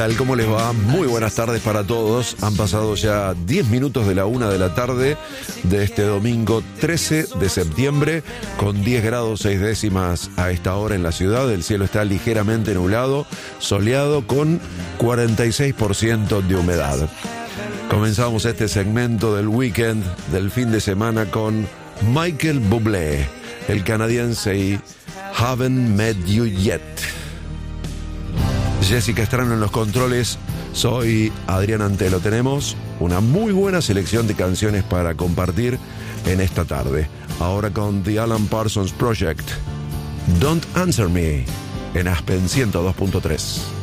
tal? ¿Cómo les va? Muy buenas tardes para todos. Han pasado ya 10 minutos de la 1 de la tarde de este domingo 13 de septiembre, con 10 grados 6 décimas a esta hora en la ciudad. El cielo está ligeramente nublado, soleado, con 46% de humedad. Comenzamos este segmento del weekend, del fin de semana, con Michael Bublé, el canadiense, y Haven't Met You Yet. Jessica Estrano en los controles, soy Adrián Antelo. Tenemos una muy buena selección de canciones para compartir en esta tarde. Ahora con The Alan Parsons Project, Don't Answer Me, en Aspen 102.3.